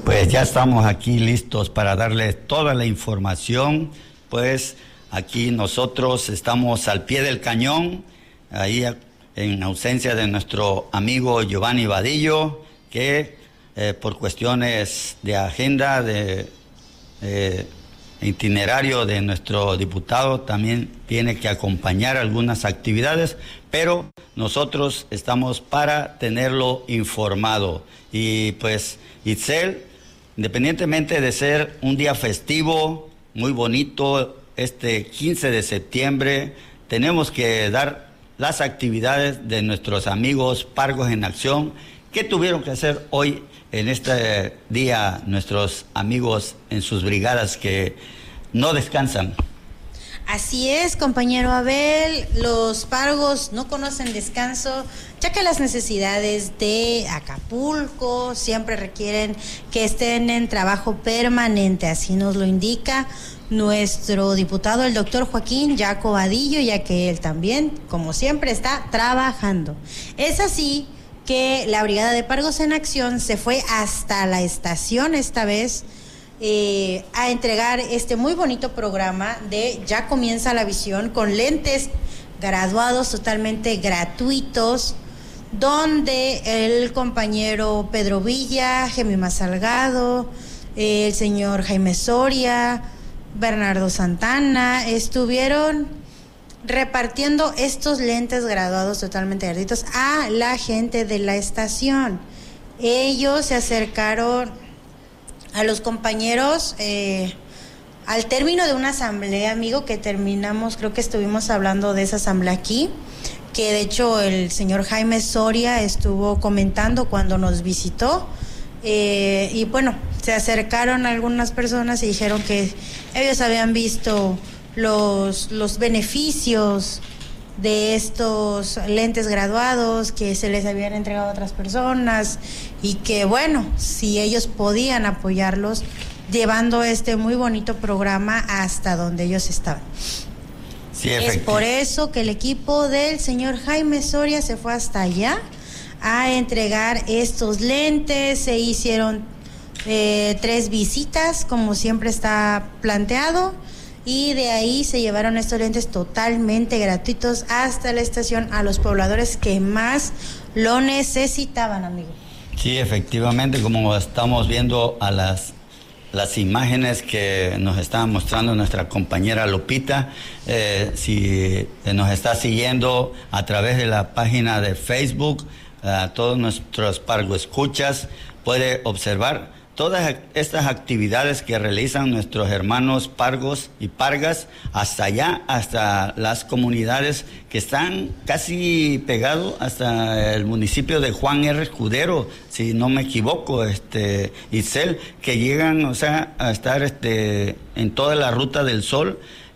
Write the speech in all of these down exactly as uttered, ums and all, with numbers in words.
Pues ya estamos aquí listos para darles toda la información. Pues aquí nosotros estamos al pie del cañón, ahí en ausencia de nuestro amigo Giovanni Vadillo, que eh, por cuestiones de agenda, de eh, itinerario de nuestro diputado, también tiene que acompañar algunas actividades, pero nosotros estamos para tenerlo informado. Y pues Itzel, independientemente de ser un día festivo, muy bonito, este quince de septiembre, tenemos que dar las actividades de nuestros amigos Pargos en Acción. ¿Qué tuvieron que hacer hoy en este día nuestros amigos en sus brigadas que no descansan? Así es, compañero Abel, los Pargos no conocen descanso, ya que las necesidades de Acapulco siempre requieren que estén en trabajo permanente, así nos lo indica nuestro diputado, el doctor Joaquín Yaco Vadillo, ya que él también, como siempre, está trabajando. Es así que la Brigada de Pargos en Acción se fue hasta la estación esta vez, Eh, a entregar este muy bonito programa de Ya Comienza la Visión, con lentes graduados totalmente gratuitos, donde el compañero Pedro Villa, Gemima Salgado, eh, el señor Jaime Soria, Bernardo Santana estuvieron repartiendo estos lentes graduados totalmente gratuitos a la gente de la estación. Ellos se acercaron a los compañeros eh, al término de una asamblea, amigo, que terminamos, creo que estuvimos hablando de esa asamblea aquí, que de hecho el señor Jaime Soria estuvo comentando cuando nos visitó, eh, y bueno, se acercaron algunas personas y dijeron que ellos habían visto los, los beneficios de estos lentes graduados que se les habían entregado a otras personas, y que bueno, si ellos podían apoyarlos llevando este muy bonito programa hasta donde ellos estaban. Sí, es por eso que el equipo del señor Jaime Soria se fue hasta allá a entregar estos lentes. Se hicieron eh, tres visitas, como siempre está planteado, y de ahí se llevaron estos lentes totalmente gratuitos hasta la estación a los pobladores que más lo necesitaban, amigo. Sí, efectivamente, como estamos viendo a las, las imágenes que nos está mostrando nuestra compañera Lupita, eh, si nos está siguiendo a través de la página de Facebook, a todos nuestros Pargo Escuchas, puede observar todas estas actividades que realizan nuestros hermanos Pargos y Pargas hasta allá, hasta las comunidades que están casi pegados hasta el municipio de Juan R. Escudero, si no me equivoco, este, Itzel, que llegan, o sea, a estar este, en toda la Ruta del Sol,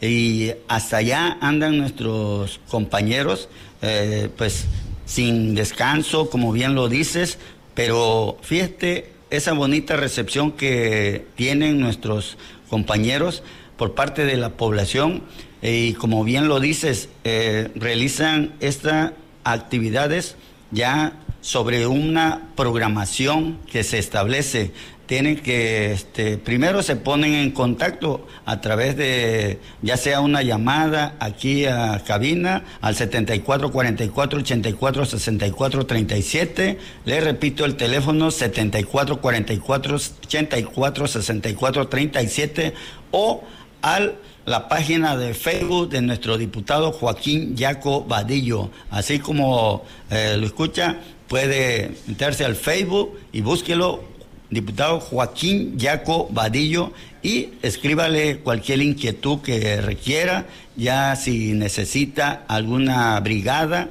y hasta allá andan nuestros compañeros, eh, pues sin descanso, como bien lo dices, pero fíjate esa bonita recepción que tienen nuestros compañeros por parte de la población, eh, y como bien lo dices, eh, realizan estas actividades ya sobre una programación que se establece. Tienen que, este, primero se ponen en contacto a través de, ya sea una llamada aquí a cabina al setenta y cuatro cuarenta y cuatro ochenta y cuatro sesenta y cuatro treinta y siete, le repito el teléfono setenta y cuatro cuarenta y cuatro ochenta y cuatro sesenta y cuatro treinta y siete, o al la página de Facebook de nuestro diputado Joaquín Yaco Vadillo. Así como eh, lo escucha, puede meterse al Facebook y búsquelo, diputado Joaquín Yaco Vadillo, y escríbale cualquier inquietud que requiera, ya si necesita alguna brigada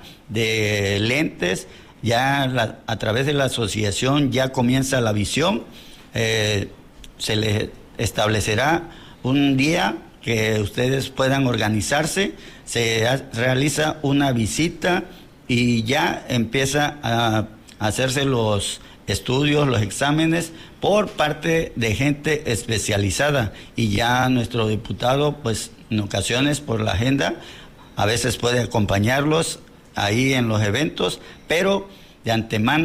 de lentes, ya la, a través de la asociación Ya Comienza la Visión, eh, se les establecerá un día que ustedes puedan organizarse, se ha, realiza una visita y ya empieza a hacerse los estudios, los exámenes por parte de gente especializada, y ya nuestro diputado, pues en ocasiones por la agenda, a veces puede acompañarlos ahí en los eventos, pero de antemano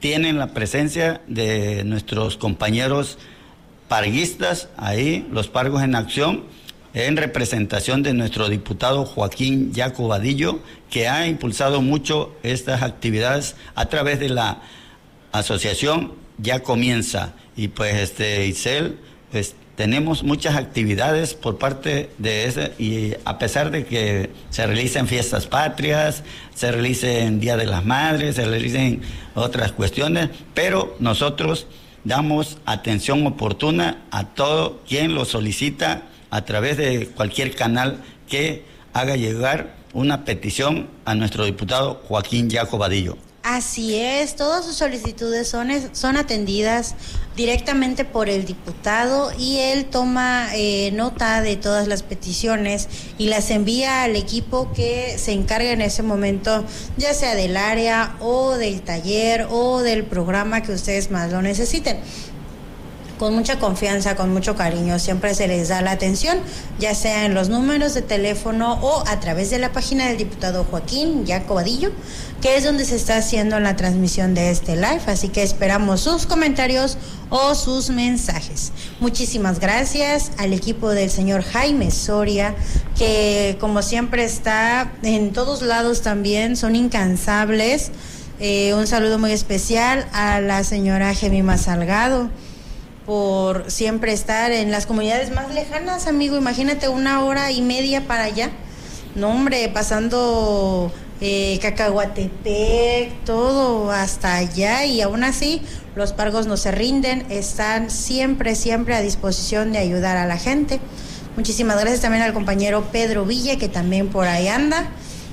tienen la presencia de nuestros compañeros parguistas, ahí, los Pargos en Acción, en representación de nuestro diputado Joaquín Yaco Vadillo, que ha impulsado mucho estas actividades a través de la asociación Ya Comienza. Y pues, este, Itzel, pues, tenemos muchas actividades por parte de ese, y a pesar de que se realicen fiestas patrias, se realicen Día de las Madres, se realicen otras cuestiones, pero nosotros damos atención oportuna a todo quien lo solicita a través de cualquier canal que haga llegar una petición a nuestro diputado Joaquín Yaco Vadillo. Así es, todas sus solicitudes son, son atendidas directamente por el diputado y él toma eh, nota de todas las peticiones y las envía al equipo que se encarga en ese momento, ya sea del área o del taller o del programa que ustedes más lo necesiten. Con mucha confianza, con mucho cariño, siempre se les da la atención, ya sea en los números de teléfono o a través de la página del diputado Joaquín Yaco Vadillo, que es donde se está haciendo la transmisión de este live, así que esperamos sus comentarios o sus mensajes. Muchísimas gracias al equipo del señor Jaime Soria, que como siempre está en todos lados también, son incansables. Eh, un saludo muy especial a la señora Gemima Salgado, por siempre estar en las comunidades más lejanas, amigo. Imagínate una hora y media para allá. No, hombre, pasando eh, Cacahuatepec, todo hasta allá, y aún así los Pargos no se rinden, están siempre, siempre a disposición de ayudar a la gente. Muchísimas gracias también al compañero Pedro Villa, que también por ahí anda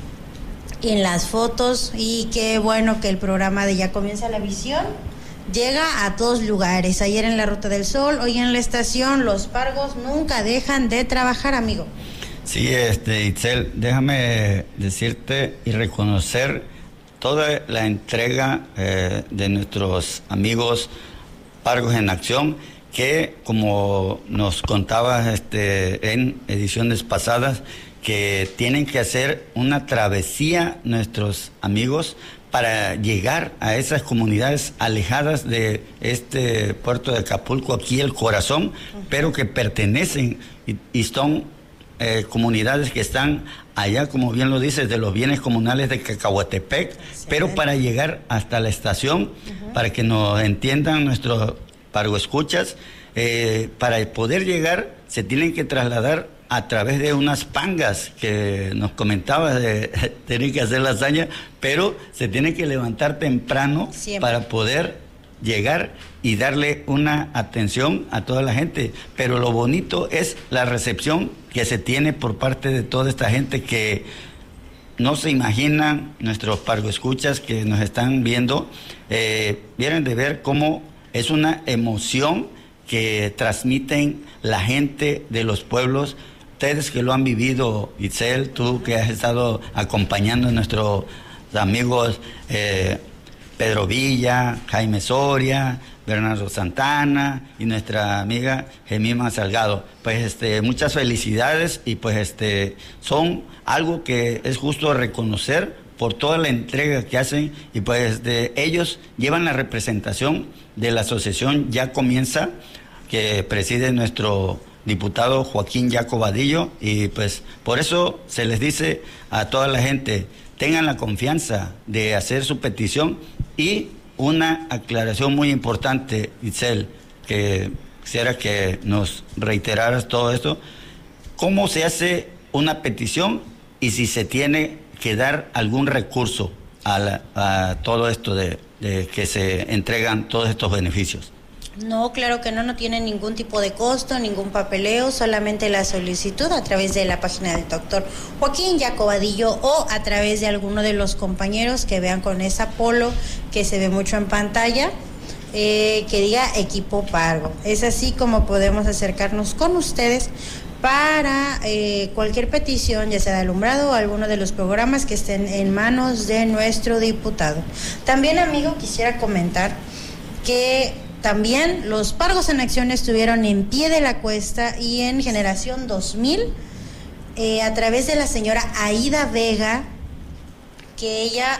en las fotos, y qué bueno que el programa de Ya Comienza la Visión llega a todos lugares. Ayer en la Ruta del Sol, hoy en la estación, los Pargos nunca dejan de trabajar, amigo. Sí, este, Itzel, déjame decirte y reconocer toda la entrega eh, de nuestros amigos Pargos en Acción, que como nos contabas este, en ediciones pasadas, que tienen que hacer una travesía nuestros amigos para llegar a esas comunidades alejadas de este puerto de Acapulco, aquí el corazón, uh-huh. pero que pertenecen y, y son eh, comunidades que están allá, como bien lo dices, de los bienes comunales de Cacahuatepec, sí, pero para llegar hasta la estación, uh-huh. para que nos entiendan nuestros pargoescuchas, eh, para poder llegar se tienen que trasladar a través de unas pangas que nos comentabas de tener que hacer la hazaña, pero se tiene que levantar temprano siempre para poder llegar y darle una atención a toda la gente. Pero lo bonito es la recepción que se tiene por parte de toda esta gente que no se imaginan, nuestros pargoescuchas que nos están viendo, eh, vienen de ver cómo es una emoción que transmiten la gente de los pueblos. Ustedes que lo han vivido, Itzel, tú que has estado acompañando a nuestros amigos eh, Pedro Villa, Jaime Soria, Bernardo Santana y nuestra amiga Gemima Salgado. Pues este, muchas felicidades, y pues este, son algo que es justo reconocer por toda la entrega que hacen, y pues de ellos llevan la representación de la asociación Ya Comienza, que preside nuestro diputado Joaquín Yaco Vadillo, y pues por eso se les dice a toda la gente, tengan la confianza de hacer su petición. Y una aclaración muy importante, Itzel, que quisiera que nos reiteraras todo esto: ¿cómo se hace una petición y si se tiene que dar algún recurso a, la, a todo esto de, de que se entregan todos estos beneficios? No, claro que no, no tiene ningún tipo de costo, ningún papeleo, solamente la solicitud a través de la página del doctor Joaquín Yaco Vadillo o a través de alguno de los compañeros que vean con esa polo que se ve mucho en pantalla, eh, que diga Equipo Pargo. Es así como podemos acercarnos con ustedes para eh, cualquier petición, ya sea de alumbrado o alguno de los programas que estén en manos de nuestro diputado. También, amigo, quisiera comentar que también los Pargos en Acción estuvieron en Pie de la Cuesta y en Generación dos mil, eh, a través de la señora Aida Vega, que ella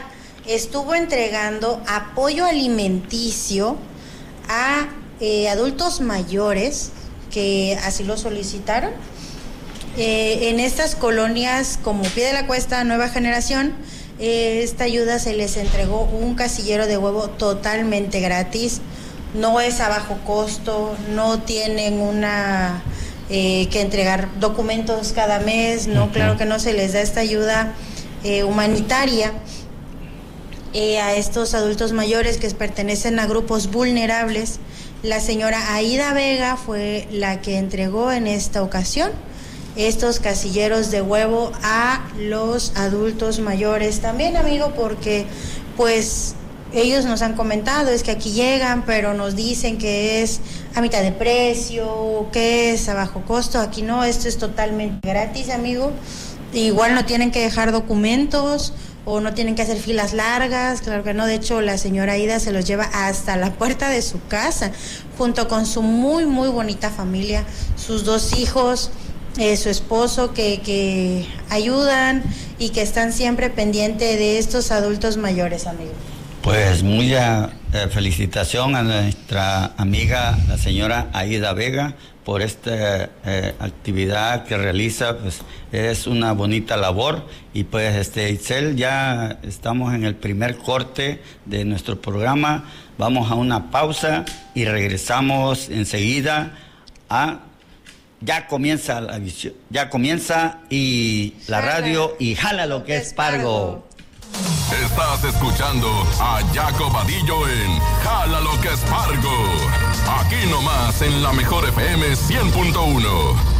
estuvo entregando apoyo alimenticio a eh, adultos mayores que así lo solicitaron. Eh, en estas colonias como Pie de la Cuesta, Nueva Generación, eh, esta ayuda se les entregó un casillero de huevo totalmente gratis, no es a bajo costo, no tienen una eh, que entregar documentos cada mes, no, uh-huh. Claro que no, se les da esta ayuda eh, humanitaria eh, a estos adultos mayores que pertenecen a grupos vulnerables. La señora Aida Vega fue la que entregó en esta ocasión estos casilleros de huevo a los adultos mayores también, amigo, porque pues ellos nos han comentado, es que aquí llegan, pero nos dicen que es a mitad de precio, que es a bajo costo. Aquí no, esto es totalmente gratis, amigo. Igual no tienen que dejar documentos o no tienen que hacer filas largas, claro que no. De hecho, la señora Aida se los lleva hasta la puerta de su casa, junto con su muy, muy bonita familia, sus dos hijos, Eh, su esposo, que, que ayudan y que están siempre pendientes de estos adultos mayores, amigo. Pues mucha eh, felicitación a nuestra amiga, la señora Aida Vega, por esta eh, actividad que realiza. Pues es una bonita labor. Y pues este Itzel, ya estamos en el primer corte de nuestro programa. Vamos a una pausa y regresamos enseguida a Ya comienza la visión, ya comienza y la jala, radio y jala lo que es Pargo. Estás escuchando a Jaco Vadillo en Jala lo que es Pargo. Aquí nomás en la mejor F M cien punto uno.